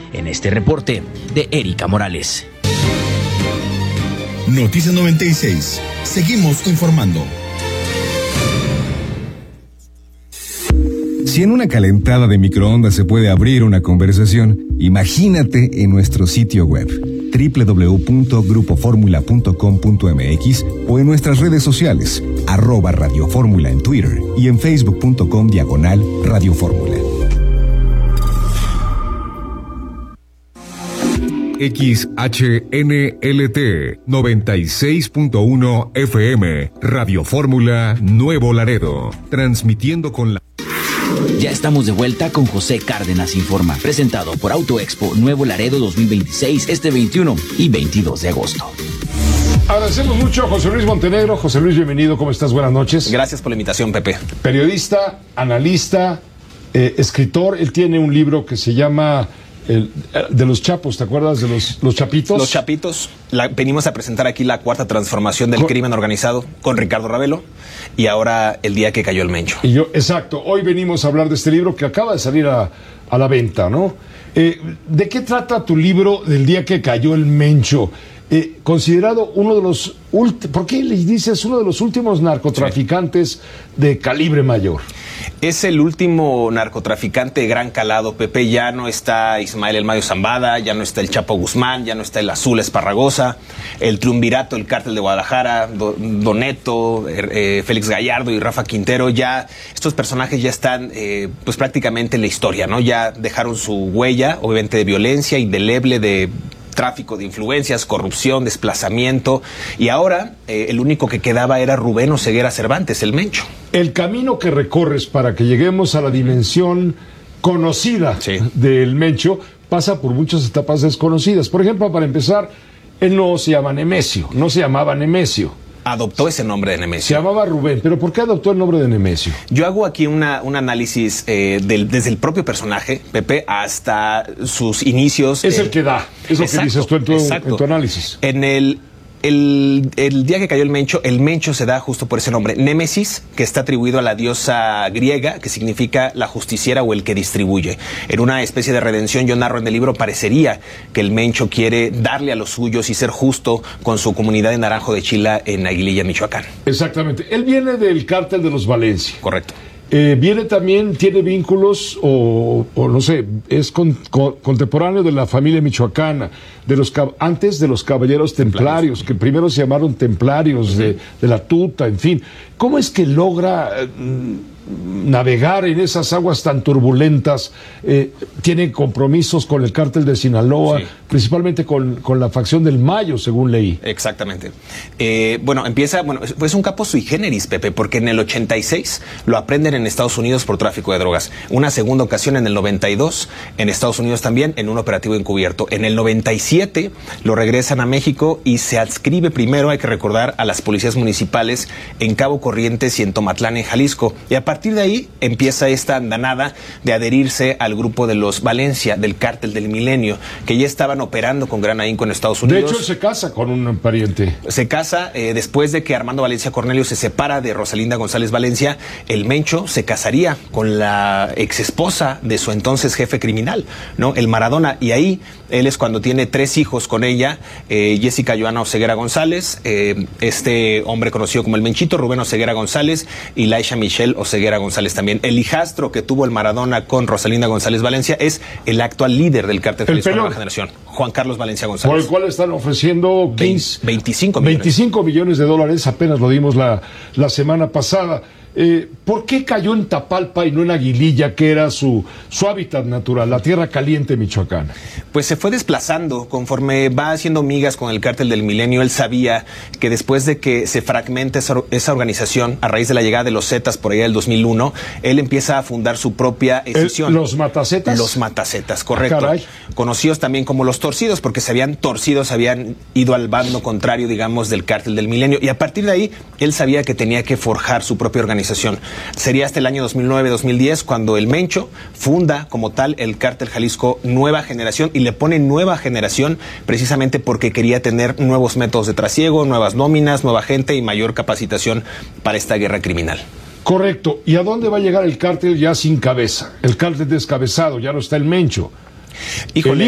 en este reporte de Erika Morales. Noticias 96. Seguimos informando. Si en una calentada de microondas se puede abrir una conversación, imagínate en nuestro sitio web www.grupoformula.com.mx o en nuestras redes sociales @radioformula en Twitter y en facebook.com/radioformula. XHNLT 96.1 FM, Radio Fórmula Nuevo Laredo, transmitiendo con la... Ya estamos de vuelta con José Cárdenas Informa, presentado por Auto Expo Nuevo Laredo 2026, este 21 y 22 de agosto. Agradecemos mucho a José Luis Montenegro. José Luis, bienvenido, ¿cómo estás? Buenas noches. Gracias por la invitación, Pepe. Periodista, analista, escritor. Él tiene un libro que se llama de los Chapos, ¿te acuerdas de los Chapitos? Los Chapitos. Venimos a presentar aquí la cuarta transformación del crimen organizado con Ricardo Ravelo y ahora el día que cayó el Mencho. Exacto. Hoy venimos a hablar de este libro que acaba de salir a la venta, ¿no? ¿De qué trata tu libro del día que cayó el Mencho? Considerado uno de los... ¿Por qué le dices uno de los últimos narcotraficantes de calibre mayor? Es el último narcotraficante de gran calado, Pepe. Ya no está Ismael El Mayo Zambada, ya no está el Chapo Guzmán, ya no está el Azul Esparragosa, el Triunvirato, el Cártel de Guadalajara, Doneto, Félix Gallardo y Rafa Quintero. Ya estos personajes ya están pues prácticamente en la historia, ¿no? Ya dejaron su huella, obviamente, de violencia indeleble, de tráfico de influencias, corrupción, desplazamiento, y ahora el único que quedaba era Rubén Oseguera Cervantes, el Mencho. El camino que recorres para que lleguemos a la dimensión conocida del Mencho pasa por muchas etapas desconocidas. Por ejemplo, para empezar, él no se llama Nemesio, no se llamaba Nemesio. Adoptó ese nombre de Nemesio. Se llamaba Rubén, pero ¿por qué adoptó el nombre de Nemesio? Yo hago aquí un análisis desde el propio personaje, Pepe, hasta sus inicios. Es el que da, es lo que dices tú en tu análisis. El día que cayó el Mencho se da justo por ese nombre, Némesis, que está atribuido a la diosa griega, que significa la justiciera o el que distribuye. En una especie de redención, yo narro en el libro, parecería que el Mencho quiere darle a los suyos y ser justo con su comunidad de Naranjo de Chila en Aguililla, Michoacán. Exactamente. Él viene del cártel de los Valencia. Correcto. Viene también, tiene vínculos o no sé, es contemporáneo de la familia michoacana, antes de los caballeros templarios, que primero se llamaron templarios de la Tuta, en fin. ¿Cómo es que logra navegar en esas aguas tan turbulentas? Tiene compromisos con el cártel de Sinaloa, principalmente con la facción del Mayo, según leí. Exactamente. Es un capo sui generis, Pepe, porque en el 86 lo aprenden en Estados Unidos por tráfico de drogas. Una segunda ocasión en el 92, en Estados Unidos también, en un operativo encubierto. En el 97 lo regresan a México y se adscribe primero, hay que recordar, a las policías municipales en Cabo Corrientes y en Tomatlán, en Jalisco. Y a partir de ahí empieza esta andanada de adherirse al grupo de los Valencia, del Cártel del Milenio, que ya estaban operando con gran ahínco en Estados Unidos. De hecho, él se casa con un pariente. Se casa después de que Armando Valencia Cornelio se separa de Rosalinda González Valencia. El Mencho se casaría con la exesposa de su entonces jefe criminal, ¿no? El Maradona. Y ahí él es cuando tiene 3 hijos con ella, Jessica Joana Oseguera González, este hombre conocido como el Menchito, Rubén Oseguera González, y Laisha Michelle Oseguera González también. El hijastro que tuvo el Maradona con Rosalinda González Valencia es el actual líder del Cártel Jalisco Nueva Generación, Juan Carlos Valencia González. Por el cual están ofreciendo 25 millones de dólares, apenas lo dimos la semana pasada. ¿Por qué cayó en Tapalpa y no en Aguililla, que era su hábitat natural, la tierra caliente michoacana? Pues se fue desplazando conforme va haciendo migas con el Cártel del Milenio. Él sabía que después de que se fragmente esa organización, a raíz de la llegada de los Zetas por allá del 2001, él empieza a fundar su propia escisión. ¿Los Matacetas? Los Matacetas, correcto. Caray. Conocidos también como los Torcidos, porque se habían torcido, se habían ido al bando contrario, digamos, del Cártel del Milenio. Y a partir de ahí, él sabía que tenía que forjar su propia organización. Sería hasta el año 2009-2010 cuando el Mencho funda como tal el Cártel Jalisco Nueva Generación, y le pone Nueva Generación precisamente porque quería tener nuevos métodos de trasiego, nuevas nóminas, nueva gente y mayor capacitación para esta guerra criminal. Correcto. ¿Y a dónde va a llegar el cártel ya sin cabeza? El cártel descabezado, ya no está el Mencho. Híjole.